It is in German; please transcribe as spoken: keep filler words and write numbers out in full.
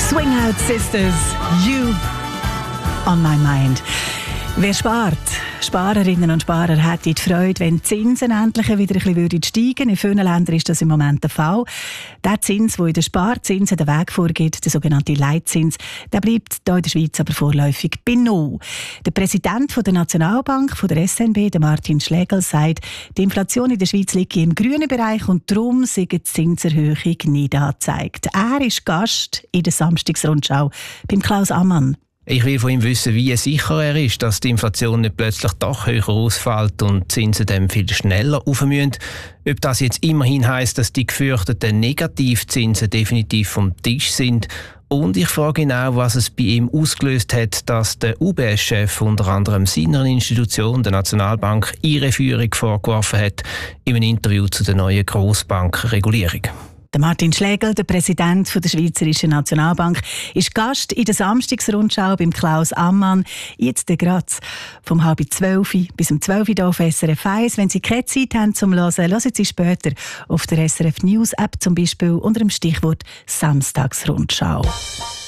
Swing Out Sisters, You on My Mind. Wer spart? Sparerinnen und Sparer hätten die Freude, wenn die Zinsen endlich wieder ein bisschen steigen würden. In vielen Ländern ist das im Moment der Fall. Der Zins, der in den Sparzinsen den Weg vorgeht, der sogenannte Leitzins, der bleibt hier in der Schweiz aber vorläufig bei null. Der Präsident der Nationalbank, von der S N B, der Martin Schlegel, sagt, die Inflation in der Schweiz liegt im grünen Bereich und darum sei die Zinserhöhung nicht angezeigt. Er ist Gast in der Samstagsrundschau beim Klaus Ammann. Ich will von ihm wissen, wie sicher er ist, dass die Inflation nicht plötzlich doch höher ausfällt und die Zinsen dann viel schneller rauf müssen. Ob das jetzt immerhin heisst, dass die gefürchteten Negativzinsen definitiv vom Tisch sind. Und ich frage ihn auch, was es bei ihm ausgelöst hat, dass der U B S-Chef unter anderem seiner Institution, der Nationalbank, ihre Führung vorgeworfen hat in einem Interview zu der neuen Grossbankregulierung. Der Martin Schlegel, der Präsident der Schweizerischen Nationalbank, ist Gast in der Samstagsrundschau beim Klaus Ammann. Jetzt gerade vom halb zwölf bis um zwölf Uhr auf S R F eins. Wenn Sie keine Zeit haben zum Hören, hören Sie später auf der S R F News App, zum Beispiel unter dem Stichwort Samstagsrundschau.